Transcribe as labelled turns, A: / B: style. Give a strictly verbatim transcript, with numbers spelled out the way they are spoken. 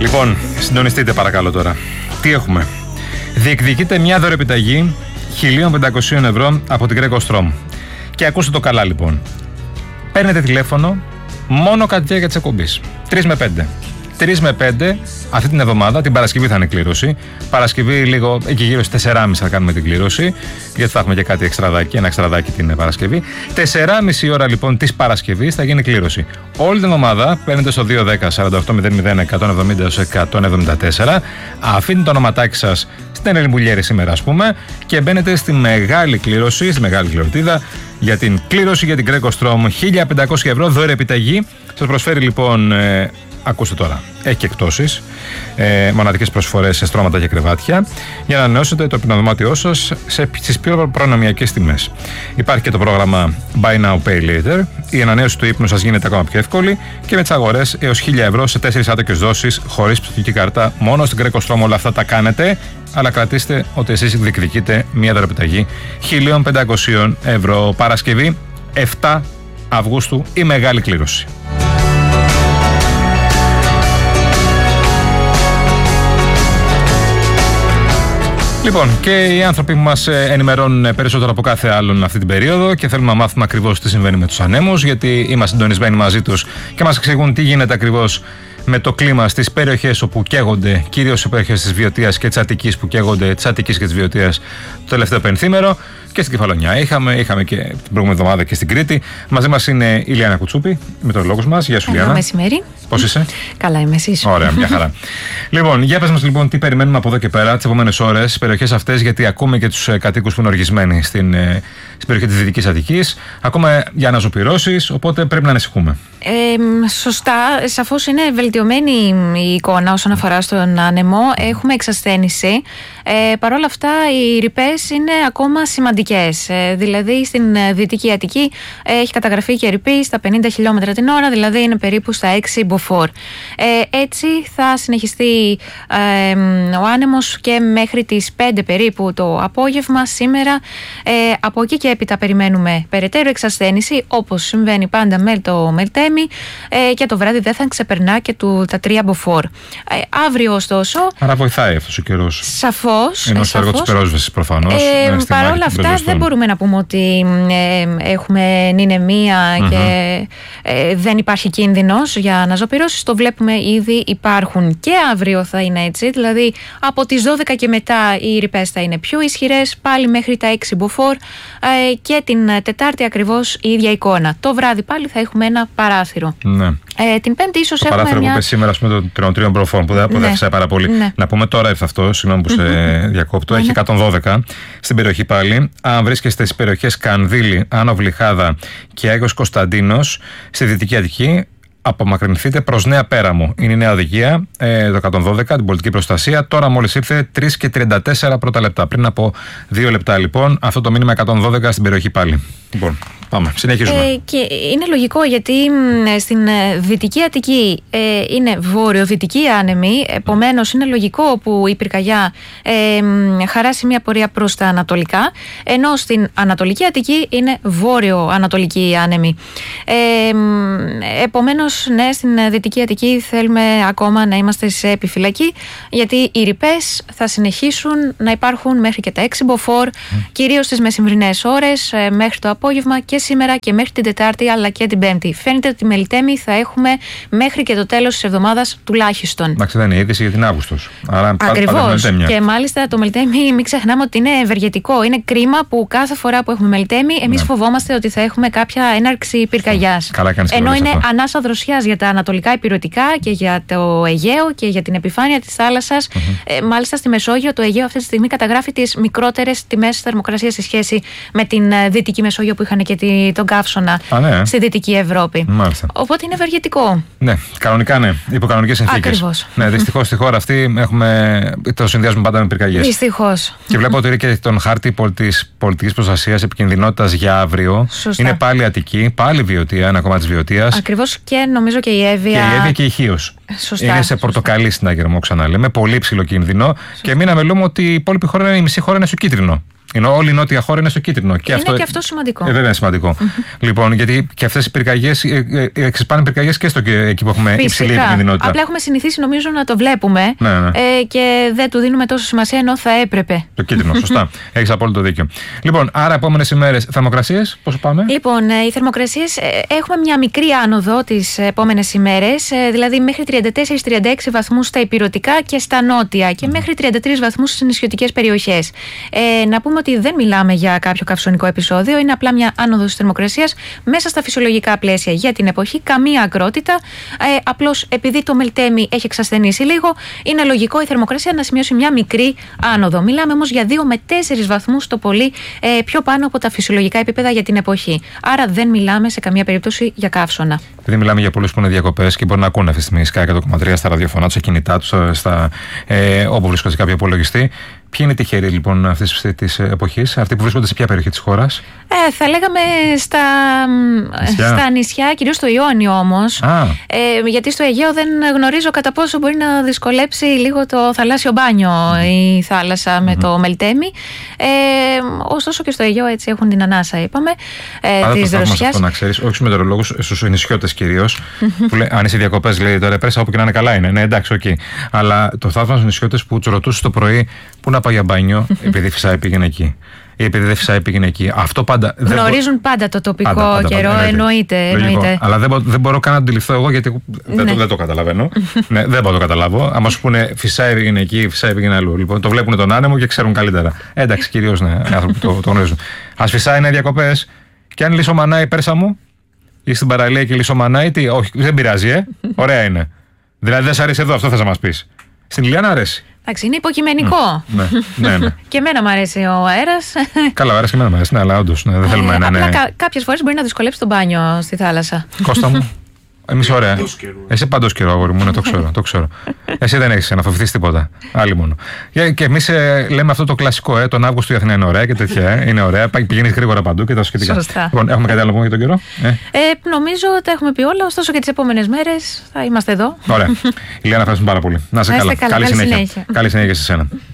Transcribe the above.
A: Λοιπόν, συντονιστείτε παρακαλώ τώρα. Τι έχουμε? Διεκδικείται μια δωρεπιταγή χίλια πεντακόσια ευρώ από την Greco Strom. Και ακούστε το καλά λοιπόν. Παίρνετε τηλέφωνο μόνο κατά τη διάρκεια της εκπομπής. τρεις με πέντε. τρεις με πέντε αυτή την εβδομάδα, την Παρασκευή θα είναι κλήρωση. Παρασκευή λίγο εκεί γύρω στις τέσσερα και μισή θα κάνουμε την κλήρωση, γιατί θα έχουμε και κάτι εξτραδάκι, ένα εξτραδάκι την Παρασκευή. τέσσερα και μισή ώρα λοιπόν της Παρασκευής θα γίνει κλήρωση. Όλη την εβδομάδα παίρνετε στο δύο δέκα σαράντα οκτώ μηδέν μηδέν εκατόν εβδομήντα εκατόν εβδομήντα τέσσερα, αφήνετε το ονοματάκι σας στην Ελμπουλιέρη σήμερα ας πούμε και μπαίνετε στη μεγάλη κλήρωση, στη μεγάλη κληροτίδα για την κλήρωση για την Greco Strom. Χίλια πεντακόσια ευρώ δωρεπιταγή. Σας προσφέρει λοιπόν. Ε, Ακούστε τώρα, έχει και εκπτώσεις, ε, μοναδικές προσφορές σε στρώματα και κρεβάτια για να ανανεώσετε το υπνοδωμάτιό σας στις πιο προνομιακές τιμές. Υπάρχει και το πρόγραμμα Buy Now Pay Later. Η ανανέωση του ύπνου σας γίνεται ακόμα πιο εύκολη και με τις αγορές έως χίλια ευρώ σε τέσσερις άτοκες δόσεις χωρίς πιστωτική κάρτα. Μόνο στην Greco Strom όλα αυτά τα κάνετε, αλλά κρατήστε ότι εσείς διεκδικείτε μια δωρεπιταγή χίλια πεντακόσια ευρώ. Παρασκευή επτά Αυγούστου η μεγάλη κλήρωση. Λοιπόν, και οι άνθρωποι που μας ενημερώνουν περισσότερο από κάθε άλλον αυτή την περίοδο και θέλουμε να μάθουμε ακριβώς τι συμβαίνει με τους ανέμους, γιατί είμαστε συντονισμένοι μαζί τους και μας εξηγούν τι γίνεται ακριβώς με το κλίμα στις περιοχές όπου καίγονται, κυρίως σε περιοχές της Βιωτίας και της Αττικής που καίγονται, της Αττικής και της Βιωτίας το τελευταίο πενθήμερο. Και στην Κεφαλονιά είχαμε, είχαμε και την προηγούμενη εβδομάδα και στην Κρήτη. Μαζί μας είναι η Λιάννα Κουτσούπη, μετεωρολόγος μας. Γεια σου, Λιάννα.
B: Καλό μεσημέρι.
A: Πώς είσαι?
B: Καλά, είμαι εσείς?
A: Ωραία, μια χαρά. Λοιπόν, για πες μας λοιπόν τι περιμένουμε από εδώ και πέρα τις επόμενες ώρες στις περιοχές αυτές, γιατί ακούμε και τους κατοίκους που είναι οργισμένοι στην, στην περιοχή της Δυτικής Αττικής. Ακόμα για αναζωπυρώσεις, οπότε πρέπει να ανησυχούμε.
B: Ε, σωστά. Σαφώς είναι βελτιωμένη η εικόνα όσον αφορά στον άνεμο. Έχουμε εξασθένηση. Ε, Παρ' όλα αυτά, οι ρηπές είναι ακόμα σημαντικές. Ε, δηλαδή, στην Δυτική Αττική ε, έχει καταγραφεί και ρηπή στα πενήντα χιλιόμετρα την ώρα, δηλαδή είναι περίπου στα έξι μποφόρ. Ε, έτσι θα συνεχιστεί ε, ο άνεμος και μέχρι τις πέντε περίπου το απόγευμα σήμερα. Ε, από εκεί και έπειτα περιμένουμε περαιτέρω εξασθένηση, όπως συμβαίνει πάντα με το Μελτέμι, ε, και το βράδυ δεν θα ξεπερνά και του, τα τρία μποφόρ. Ε, αύριο ωστόσο.
A: Άρα βοηθάει αυτός ο καιρός.
B: Σαφώς.
A: Ενώ στο έργο της πυρόσβεσης προφανώς.
B: Ε, Παρ' όλα αυτά δεν μπορούμε να πούμε ότι ε, έχουμε νηνεμία mm-hmm. και ε, δεν υπάρχει κίνδυνος για αναζωπυρώσεις. Το βλέπουμε ήδη υπάρχουν. Και αύριο θα είναι έτσι. Δηλαδή από τις δώδεκα και μετά οι ρηπές θα είναι πιο ισχυρές, πάλι μέχρι τα έξι μποφόρ, ε, και την Τετάρτη ακριβώς η ίδια εικόνα. Το βράδυ πάλι θα έχουμε ένα παράθυρο.
A: Ναι.
B: Ε, την Πέμπτη ίσως
A: το
B: έχουμε
A: παράθυρο
B: μια...
A: που είπε σήμερα, ας πούμε, των τριών προφόρων που δεν αποδέχεσαι ναι. πάρα πολύ. Ναι. Να πούμε τώρα ήρθε αυτό, συγγνώμη που σε διακόπτω. Έχει εκατόν δώδεκα στην περιοχή πάλι. Αν βρίσκεστε στις περιοχές Κανδύλη, Άνω Βλυχάδα και Άγιος Κωνσταντίνος, στη Δυτική Αττική, απομακρυνθείτε προς Νέα Πέραμο. Είναι η νέα οδηγία, ε, το εκατόν δώδεκα, την πολιτική προστασία. Τώρα μόλις ήρθε τρεις και τριάντα τέσσερα πρώτα λεπτά. Πριν από δύο λεπτά λοιπόν, αυτό το μήνυμα εκατόν δώδεκα στην περιοχή πάλι. Λοιπόν, πάμε, συνεχίζουμε. Ε,
B: και είναι λογικό γιατί μ, στην Δυτική Αττική ε, είναι βορειοδυτική άνεμη, επομένως είναι λογικό που η πυρκαγιά ε, μ, χαράσει μια πορεία προς τα ανατολικά, ενώ στην Ανατολική Αττική είναι βόρειο-ανατολική άνεμη. Ε, μ, επομένως, ναι, στην Δυτική Αττική θέλουμε ακόμα να είμαστε σε επιφυλακή, γιατί οι ρηπές θα συνεχίσουν να υπάρχουν μέχρι και τα έξι μποφόρ, mm. κυρίως στις μεσημβρινές ώρες, ε, μέχρι το απόγευμα και σήμερα και μέχρι την Τετάρτη αλλά και την Πέμπτη. Φαίνεται ότι Μελτέμι θα έχουμε μέχρι και το τέλος της εβδομάδας τουλάχιστον. Εντάξει,
A: δεν είναι είδηση για την Αύγουστος.
B: Ακριβώς. Και μάλιστα το Μελτέμι, μην ξεχνάμε ότι είναι ευεργετικό. Είναι κρίμα που κάθε φορά που έχουμε Μελτέμι, εμείς ναι. φοβόμαστε ότι θα έχουμε κάποια έναρξη πυρκαγιάς. Ενώ είναι αυτό. Ανάσα δροσιάς για τα ανατολικά ηπειρωτικά και για το Αιγαίο και για την επιφάνεια της θάλασσας. Mm-hmm. Ε, μάλιστα στη Μεσόγειο, το Αιγαίο αυτή τη στιγμή καταγράφει τις μικρότερες τιμές θερμοκρασίας σε σχέση με την Δυτική Μεσόγειο που είχαν και τη, τον καύσωνα
A: Α, ναι.
B: στη Δυτική Ευρώπη.
A: Μάλιστα.
B: Οπότε είναι ευεργετικό.
A: Ναι, κανονικά ναι. Υπό κανονικές συνθήκες.
B: Ακριβώς.
A: Ναι, δυστυχώς στη χώρα αυτή έχουμε, το συνδυάζουμε πάντα με πυρκαγιές.
B: Δυστυχώς.
A: Και βλέπω ότι είναι και τον χάρτη της πολιτικής προστασίας επικινδυνότητας για αύριο.
B: Σωστά.
A: Είναι πάλι Αττική, πάλι Βιωτία, ένα κομμάτι της Βιωτίας.
B: Ακριβώς, και νομίζω και η Εύβοια.
A: Και η Εύβοια και η Χίος.
B: Σωστά,
A: είναι σε
B: σωστά.
A: πορτοκαλί στην Άγερμο, ξαναλέμε, πολύ υψηλό κίνδυνο. Σωστά. Και μην αμελούμε ότι η υπόλοιπη χώρα, η μισή χώρα είναι στο κίτρινο. Είναι όλη η νότια χώρα είναι στο κίτρινο. Και
B: είναι
A: αυτό,
B: και αυτό σημαντικό.
A: Ε, βέβαια είναι σημαντικό. Λοιπόν, γιατί και αυτές οι πυρκαγιές ε, ε, ξεσπάνε πυρκαγιές και στο, εκεί που έχουμε
B: Φυσικά.
A: υψηλή επικινδυνότητα.
B: Απλά έχουμε συνηθίσει νομίζω να το βλέπουμε
A: ναι, ναι.
B: Ε, και δεν του δίνουμε τόσο σημασία ενώ θα έπρεπε.
A: Το κίτρινο, σωστά. Έχεις απόλυτο δίκιο. Λοιπόν, άρα επόμενες ημέρες θερμοκρασίες, πόσο πάμε?
B: Λοιπόν, οι θερμοκρασίες έχουμε μια μικρή άνοδο τις επόμενες ημέρες, δηλαδή μέχρι τριάντα τέσσερα με τριάντα έξι βαθμούς στα ηπειρωτικά και στα νότια και mm. μέχρι τριάντα τρεις βαθμούς στις νησιωτικές περιοχές. Ε, να πούμε ότι δεν μιλάμε για κάποιο καυσονικό επεισόδιο, είναι απλά μια άνοδος της θερμοκρασίας μέσα στα φυσιολογικά πλαίσια για την εποχή, καμία ακρότητα. Ε, απλώς επειδή το Μελτέμι έχει εξασθενήσει λίγο, είναι λογικό η θερμοκρασία να σημειώσει μια μικρή άνοδο. Μιλάμε όμως για δύο με τέσσερις βαθμούς το πολύ ε, πιο πάνω από τα φυσιολογικά επίπεδα για την εποχή. Άρα δεν μιλάμε σε καμία περίπτωση για καύσωνα.
A: Επειδή μιλάμε για πολλούς που είναι διακοπές και μπορεί να ακούνε αυτή τη στιγμή εκατό κόμμα τρία στα ραδιοφωνά του, στα κινητά του, ε, όπου βρίσκονται σε κάποιο υπολογιστή. Ποιοι είναι οι τυχεροί λοιπόν αυτή τη εποχή, αυτοί που βρίσκονται σε ποια περιοχή της χώρας?
B: Ε, θα λέγαμε στα νησιά, στα νησιά κυρίως στο Ιόνιο όμως. Ε, γιατί στο Αιγαίο δεν γνωρίζω κατά πόσο μπορεί να δυσκολέψει λίγο το θαλάσσιο μπάνιο mm. η θάλασσα με mm-hmm. το Μελτέμι. Ε, ωστόσο και στο Αιγαίο έτσι έχουν την ανάσα, είπαμε. Ε, της Ρωσιάς. Αυτό να
A: ξέρεις, όχι στους μετεωρολόγους, στους νησιώτες κυρίως. Που λέει, αν είσαι διακοπές, λέει τώρα πρέσα όπου και να είναι καλά είναι. Ναι, εντάξει, οκ. Okay. Αλλά το θαύμα στους νησιώτες που τους ρωτούσε το πρωί πού να πάει για μπάνιο, επειδή φυσάει πήγαινε εκεί. Ή επειδή δεν φυσάει πήγαινε εκεί. Αυτό πάντα.
B: Γνωρίζουν μπο... πάντα το τοπικό πάντα, πάντα, καιρό, πάντα, εννοείται. εννοείται, εννοείται.
A: Αλλά δεν, μπο, δεν μπορώ καν να το αντιληφθώ εγώ γιατί δεν, ναι. το, δεν το καταλαβαίνω. ναι, δεν μπορώ να το καταλάβω. Αν σου πούνε φυσάει πήγαινε εκεί, φυσάει πήγαινε αλλού. Λοιπόν, το βλέπουν τον άνεμο και ξέρουν καλύτερα. Εντάξει, κυρίως ναι, άνθρωποι το, το γνωρίζουν. Α φυσάει είναι διακοπές. Και αν λισομανάει πέρσα μου, ή στην παραλία και λισομανάει, τι, όχι, δεν πειράζει, ε. Ωραία είναι. Δηλαδή δεν σ' αρέσει εδώ, αυτό θα μα πει. Στην Ηλιάνα αρέσει.
B: Εντάξει, είναι υποκειμενικό.
A: Ναι, ναι, ναι.
B: Και εμένα μου αρέσει ο αέρας.
A: Καλά, ο αέρας και εμένα μου αρέσει, ναι, αλλά όντως ναι, δεν θέλουμε να είναι.
B: Απλά κα, κάποιες φορές μπορεί να δυσκολέψει το μπάνιο στη θάλασσα.
A: Κώστα μου. Εμείς ωραία. Εσύ παντός καιρό, αγόρι μου, ναι, το ξέρω, το ξέρω. Εσύ δεν έχεις να φοβηθείς τίποτα. Άλλοι μόνο. Και εμείς ε, λέμε αυτό το κλασικό, ε, τον Αύγουστο η Αθήνα είναι ωραία και τέτοια. Ε, είναι ωραία, πηγαίνει γρήγορα παντού και τα σχετικά.
B: Σωστά.
A: Λοιπόν, έχουμε κάτι άλλο να πούμε για τον καιρό?
B: Ε? Ε, νομίζω τα έχουμε πει όλα, ωστόσο και τις επόμενες μέρες θα είμαστε εδώ.
A: Ωραία. Ηλιάνα, ευχαριστούμε πάρα πολύ. Να είσαι καλά.
B: καλά.
A: Καλή,
B: Καλή
A: συνέχεια.
B: συνέχεια.
A: Καλή συνέχεια σε σένα.